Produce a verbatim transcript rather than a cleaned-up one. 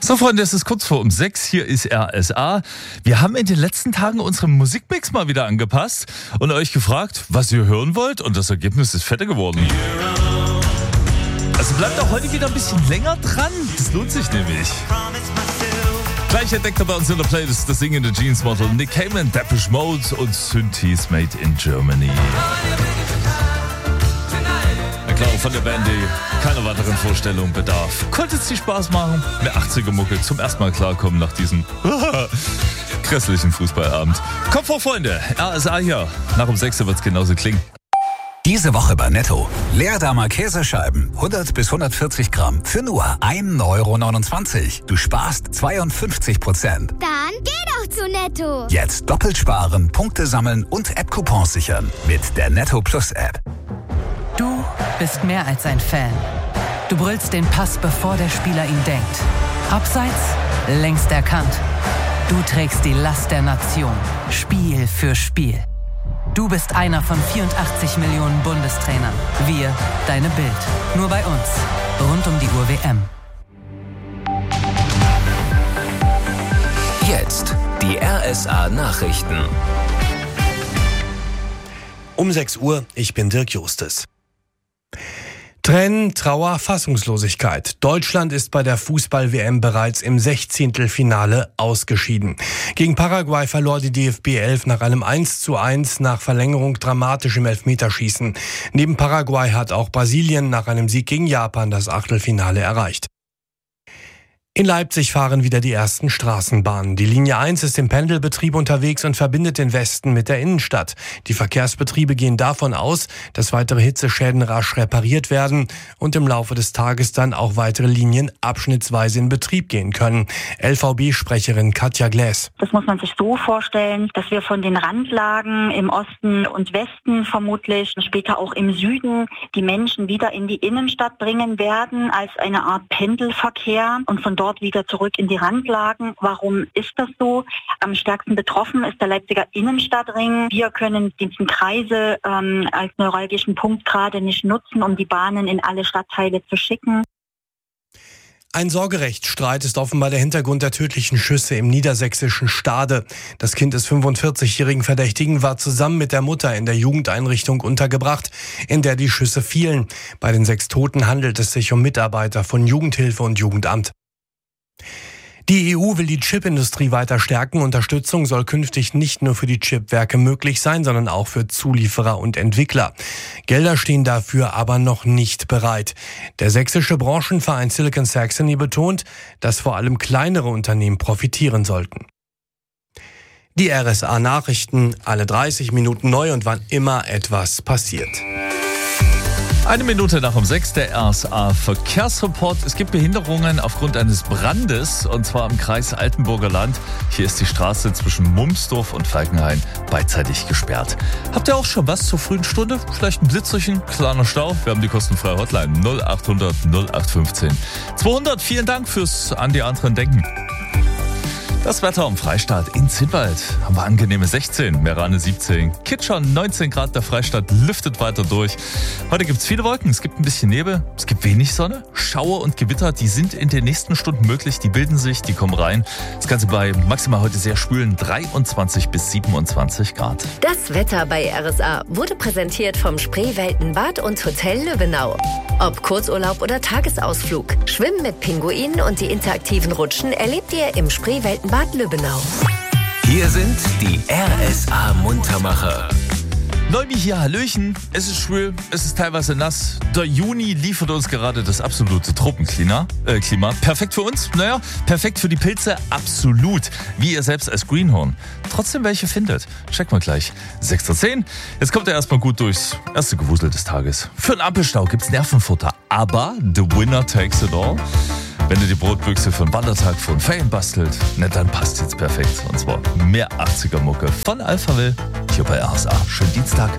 So Freunde, es ist kurz vor um sechs, hier ist R S A. Wir haben in den letzten Tagen unseren Musikmix mal wieder angepasst und euch gefragt, was ihr hören wollt, und das Ergebnis ist fetter geworden. Also bleibt auch heute wieder ein bisschen länger dran, das lohnt sich nämlich. Gleich entdeckt er bei uns in der Playlist das singende Jeans-Model Nick Cayman, Depeche Mode und Synthes Made in Germany. Klar, von der Band, die keiner weiteren Vorstellung bedarf. Konnte es dir Spaß machen? Eine achtziger-Mucke zum ersten Mal klarkommen nach diesem grässlichen Fußballabend. Kommt vor, Freunde, R S A hier. Nach um sechs wird es genauso klingen. Diese Woche bei Netto. Leerdammer Käsescheiben, hundert bis hundertvierzig Gramm für nur ein Euro neunundzwanzig. Du sparst zweiundfünfzig Prozent. Dann geh doch zu Netto. Jetzt doppelt sparen, Punkte sammeln und App-Coupons sichern mit der Netto Plus App. Du bist mehr als ein Fan. Du brüllst den Pass, bevor der Spieler ihn denkt. Abseits, längst erkannt. Du trägst die Last der Nation, Spiel für Spiel. Du bist einer von vierundachtzig Millionen Bundestrainern. Wir, deine Bild. Nur bei uns. Rund um die Uhr W M. Jetzt die R S A Nachrichten. Um sechs Uhr, ich bin Dirk Justes. Tränen, Trauer, Fassungslosigkeit. Deutschland ist bei der Fußball-W M bereits im Sechzehntelfinale ausgeschieden. Gegen Paraguay verlor die D F B elf nach einem eins zu eins nach Verlängerung dramatisch im Elfmeterschießen. Neben Paraguay hat auch Brasilien nach einem Sieg gegen Japan das Achtelfinale erreicht. In Leipzig fahren wieder die ersten Straßenbahnen. Die Linie eins ist im Pendelbetrieb unterwegs und verbindet den Westen mit der Innenstadt. Die Verkehrsbetriebe gehen davon aus, dass weitere Hitzeschäden rasch repariert werden und im Laufe des Tages dann auch weitere Linien abschnittsweise in Betrieb gehen können. L V B-Sprecherin Katja Gläs. Das muss man sich so vorstellen, dass wir von den Randlagen im Osten und Westen vermutlich, später auch im Süden, die Menschen wieder in die Innenstadt bringen werden als eine Art Pendelverkehr und von dort wieder zurück in die Randlagen. Warum ist das so? Am stärksten betroffen ist der Leipziger Innenstadtring. Wir können diesen Kreise ähm, als neuralgischen Punkt gerade nicht nutzen, um die Bahnen in alle Stadtteile zu schicken. Ein Sorgerechtsstreit ist offenbar der Hintergrund der tödlichen Schüsse im niedersächsischen Stade. Das Kind des fünfundvierzigjährigen Verdächtigen war zusammen mit der Mutter in der Jugendeinrichtung untergebracht, in der die Schüsse fielen. Bei den sechs Toten handelt es sich um Mitarbeiter von Jugendhilfe und Jugendamt. Die E U will die Chipindustrie weiter stärken. Unterstützung soll künftig nicht nur für die Chipwerke möglich sein, sondern auch für Zulieferer und Entwickler. Gelder stehen dafür aber noch nicht bereit. Der sächsische Branchenverein Silicon Saxony betont, dass vor allem kleinere Unternehmen profitieren sollten. Die R S A-Nachrichten, alle dreißig Minuten neu und wann immer etwas passiert. Eine Minute nach um sechs, der R S A-Verkehrsreport. Es gibt Behinderungen aufgrund eines Brandes, und zwar im Kreis Altenburger Land. Hier ist die Straße zwischen Mumsdorf und Falkenhain beidseitig gesperrt. Habt ihr auch schon was zur frühen Stunde? Vielleicht ein Blitzerchen, kleiner Stau? Wir haben die kostenfreie Hotline null achthundert null acht fünfzehn zweihundert. Vielen Dank fürs an die anderen Denken. Das Wetter am Freistaat in Zinnwald haben wir angenehme sechzehn, Meerane siebzehn, Kitscher neunzehn Grad, der Freistaat lüftet weiter durch. Heute gibt es viele Wolken, es gibt ein bisschen Nebel, es gibt wenig Sonne. Schauer und Gewitter, die sind in den nächsten Stunden möglich, die bilden sich, die kommen rein. Das Ganze bei maximal heute sehr schwülen dreiundzwanzig bis siebenundzwanzig Grad. Das Wetter bei R S A wurde präsentiert vom Spreeweltenbad und Hotel Löbenau. Ob Kurzurlaub oder Tagesausflug, Schwimmen mit Pinguinen und die interaktiven Rutschen erlebt ihr im Spreeweltenbad Bad Löbenau. Hier sind die R S A-Muntermacher. Leute hier, Hallöchen. Es ist schwül, es ist teilweise nass. Der Juni liefert uns gerade das absolute Tropenklima. Äh, Klima. Perfekt für uns? Naja, perfekt für die Pilze? Absolut. Wie ihr selbst als Greenhorn. Trotzdem welche findet. Checken wir gleich. sechs Uhr zehn. Jetzt kommt er erstmal gut durchs erste Gewusel des Tages. Für einen Ampelstau gibt's Nervenfutter. Aber the winner takes it all. Wenn ihr die Brotbüchse für einen Wandertag vor den Ferien bastelt, na, dann passt jetzt perfekt. Und zwar mehr achtziger-Mucke von Alphaville hier bei R S A. Schönen Dienstag.